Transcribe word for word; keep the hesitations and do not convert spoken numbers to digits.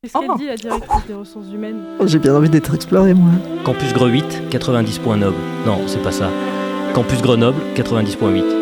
Qu'est-ce qu'elle Oh. dit, la directrice des ressources humaines? Oh, j'ai bien envie d'être exploré, moi. Campus Greux huit, quatre-vingt-dix point neuf. Non, c'est pas ça. Campus Grenoble, quatre-vingt-dix point huit.